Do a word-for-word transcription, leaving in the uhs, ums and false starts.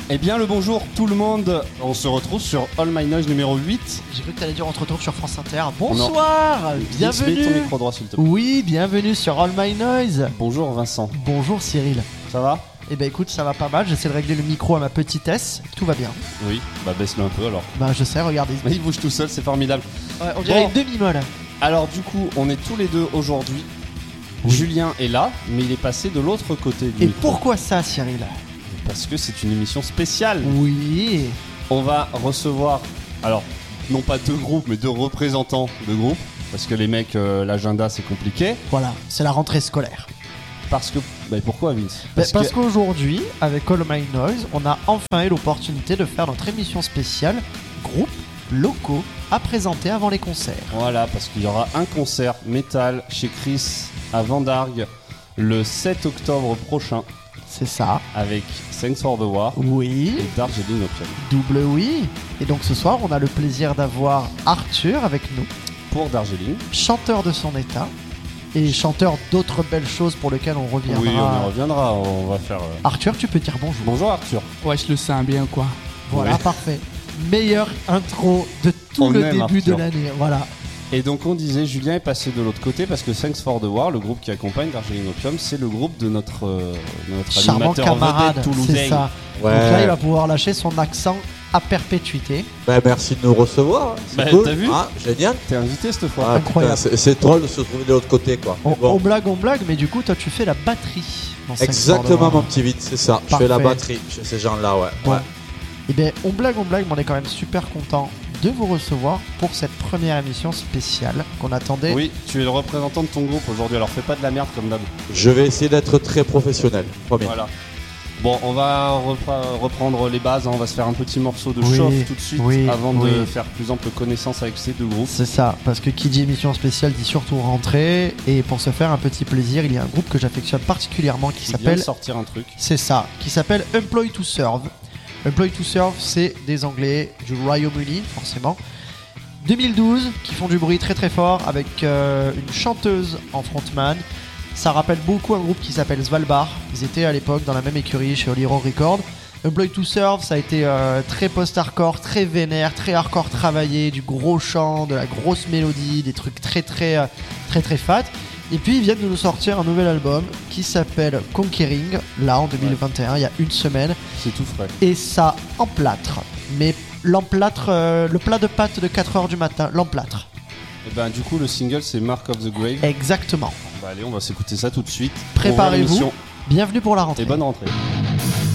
Eh bien le bonjour tout le monde, on se retrouve sur All My Noise numéro huit. J'ai cru que t'allais dire on se retrouve sur France Inter. Bonsoir, non. bienvenue. Mets ton micro droit s'il te plaît. Oui, bienvenue sur All My Noise. Bonjour Vincent. Bonjour Cyril. Ça va? Eh ben écoute, ça va pas mal, j'essaie de régler le micro à ma petitesse, tout va bien. Oui, bah baisse-le un peu alors. Bah je sais, regardez. Mais il bouge tout seul, c'est formidable. Ouais, on dirait Bon. une demi-molle. Alors du coup, on est tous les deux aujourd'hui. Oui. Julien est là, mais il est passé de l'autre côté du Et micro. pourquoi ça Cyril? Parce que c'est une émission spéciale. Oui. On va recevoir, alors, non pas deux groupes, mais deux représentants de groupes. Parce que les mecs, euh, l'agenda c'est compliqué. Voilà, c'est la rentrée scolaire. Parce que, bah pourquoi Vince? Parce, Parce parce qu'aujourd'hui, avec All My Noise, on a enfin eu l'opportunité de faire notre émission spéciale groupes locaux à présenter avant les concerts. Voilà, parce qu'il y aura un concert métal chez Chris à Vendargues le sept octobre prochain C'est ça. avec Thanks for the War Oui. et Darjeeling Opium. Double oui. Et donc ce soir, on a le plaisir d'avoir Arthur avec nous, Pour Darjeeling. chanteur de son état et chanteur d'autres belles choses pour lesquelles on reviendra. Oui, on y reviendra, on va faire... euh, Arthur, tu peux dire bonjour. Bonjour Arthur. Ouais, je le sens bien quoi. Voilà, Ouais. parfait. Meilleure intro de tout On le aime début Arthur. de l'année. Voilà. Et donc on disait, Julien est passé de l'autre côté parce que Thanks for the War, le groupe qui accompagne Darjeeling Opium, c'est le groupe de notre, euh, notre Charmant animateur camarade, vedette c'est toulousain. ça. Ouais. Donc là, il va pouvoir lâcher son accent à perpétuité. Bah, merci de nous recevoir. hein. C'est Bah, cool. t'as vu Ah, génial. T'es invité cette fois. Ah, Incroyable. putain, c'est, c'est drôle de se trouver de l'autre côté, quoi. On, Mais bon. on blague, on blague, mais du coup, toi, tu fais la batterie. dans Thanks for the Exactement, War. mon petit vide, c'est ça. Je Parfait. fais la batterie chez ces gens-là, ouais. Bon. ouais. Eh bien, on blague, on blague, mais on est quand même super content de vous recevoir pour cette première émission spéciale qu'on attendait. Oui, tu es le représentant de ton groupe aujourd'hui, alors fais pas de la merde comme d'hab. Je vais essayer d'être très professionnel, promis. Voilà. Bon, on va repre- reprendre les bases, hein. On va se faire un petit morceau de Oui, chauffe tout de suite oui, avant de oui. faire plus ample connaissance avec ces deux groupes. C'est ça, parce que qui dit émission spéciale dit surtout rentrée. Et pour se faire un petit plaisir, il y a un groupe que j'affectionne particulièrement qui Qui vient de s'appelle. sortir un truc. C'est ça, qui s'appelle Employ to Serve. Employ to Serve, c'est des Anglais du Royaume-Uni, forcément. deux mille douze, qui font du bruit très très fort avec euh, une chanteuse en frontman. Ça rappelle beaucoup un groupe qui s'appelle Svalbard. Ils étaient à l'époque dans la même écurie chez Holy Roll Records. Employ to Serve, ça a été euh, très post-hardcore, très vénère, très hardcore travaillé, du gros chant, de la grosse mélodie, des trucs très très euh, très très fat. Et puis ils viennent de nous sortir un nouvel album qui s'appelle Conquering, là en deux mille vingt et un, il y a une semaine. C'est tout frais. Et ça emplâtre. Mais l'emplâtre, euh, le plat de pâtes de quatre heures du matin, l'emplâtre. Et ben du coup le single c'est Mark of the Grave. Exactement. Bah allez, on va s'écouter ça tout de suite. Préparez-vous. Ouvrir l'émission. Bienvenue pour la rentrée. Et bonne rentrée.